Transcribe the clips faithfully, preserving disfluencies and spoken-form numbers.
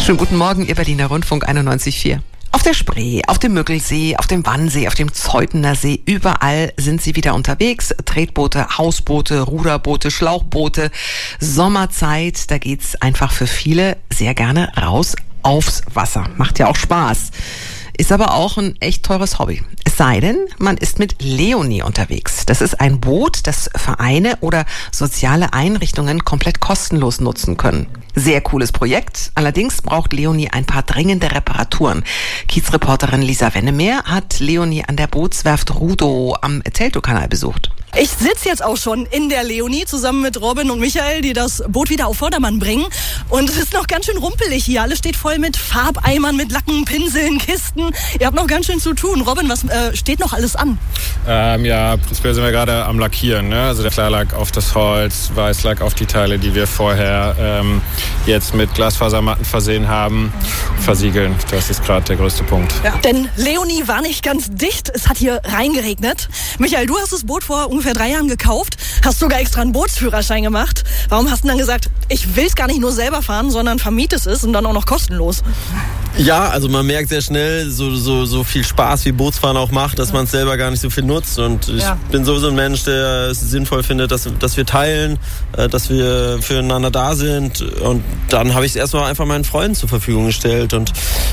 Schönen guten Morgen, Ihr Berliner Rundfunk einundneunzig Komma vier. Auf der Spree, auf dem Müggelsee, auf dem Wannsee, auf dem Zeutener See, überall sind sie wieder unterwegs. Tretboote, Hausboote, Ruderboote, Schlauchboote. Sommerzeit, da geht's einfach für viele sehr gerne raus aufs Wasser. Macht ja auch Spaß. Ist aber auch ein echt teures Hobby. Es sei denn, man ist mit Leonie unterwegs. Das ist ein Boot, das Vereine oder soziale Einrichtungen komplett kostenlos nutzen können. Sehr cooles Projekt. Allerdings braucht Leonie ein paar dringende Reparaturen. Kiezreporterin Lisa Wennemeer hat Leonie an der Bootswerft Rudow am Teltowkanal besucht. Ich sitze jetzt auch schon in der Leonie zusammen mit Robin und Michael, die das Boot wieder auf Vordermann bringen. Und es ist noch ganz schön rumpelig hier. Alles steht voll mit Farbeimern, mit Lacken, Pinseln, Kisten. Ihr habt noch ganz schön zu tun. Robin, was äh, steht noch alles an? Ähm, ja, jetzt sind wir gerade am Lackieren. Ne? Also der Klarlack auf das Holz, Weißlack auf die Teile, die wir vorher ähm, jetzt mit Glasfasermatten versehen haben, versiegeln. Das ist gerade der größte Punkt. Ja. Denn Leonie war nicht ganz dicht. Es hat hier reingeregnet. Michael, du hast das Boot vor ungefähr drei Jahren gekauft, hast sogar extra einen Bootsführerschein gemacht. Warum hast du dann gesagt, ich will es gar nicht nur selber fahren, sondern vermietest es und dann auch noch kostenlos? Ja, also man merkt sehr schnell, so, so, so viel Spaß wie Bootsfahren auch macht, dass man es selber gar nicht so viel nutzt. Und ich ja. bin sowieso ein Mensch, der es sinnvoll findet, dass, dass wir teilen, dass wir füreinander da sind. Und dann habe ich es erstmal einfach meinen Freunden zur Verfügung gestellt. Und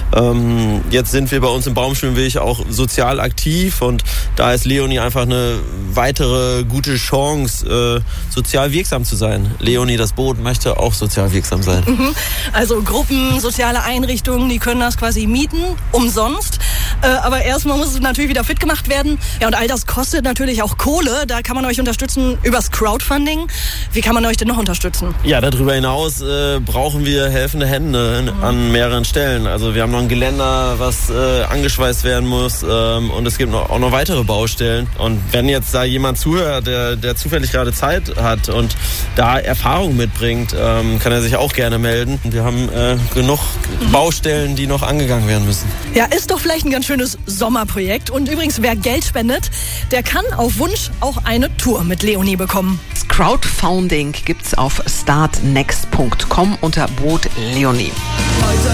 ähm, jetzt sind wir bei uns im Baumschwimmweg auch sozial aktiv. Und da ist Leonie einfach eine weitere gute Chance, äh, sozial wirksam zu sein. Leonie, das Boot, möchte auch sozial wirksam sein. Mhm. Also Gruppen, soziale Einrichtungen, die können das quasi mieten, umsonst. Äh, aber erstmal muss es natürlich wieder fit gemacht werden. Ja, und all das kostet natürlich auch Kohle. Da kann man euch unterstützen übers Crowdfunding. Wie kann man euch denn noch unterstützen? Ja, darüber hinaus äh, brauchen wir helfende Hände mhm. an mehreren Stellen. Also wir haben noch ein Geländer, was äh, angeschweißt werden muss. Ähm, und es gibt noch, auch noch weitere Baustellen. Und wenn jetzt da jemand zuhört, der, der zufällig gerade Zeit hat und da Erfahrung mitbringt, ähm, kann er sich auch gerne melden. Wir haben äh, genug mhm. Baustellen, die noch angegangen werden müssen. Ja, ist doch vielleicht ein ganz schönes Sommerprojekt. Und übrigens, wer Geld spendet, der kann auf Wunsch auch eine Tour mit Leonie bekommen. Das Crowdfunding gibt's auf startnext punkt com unter Boot Leonie.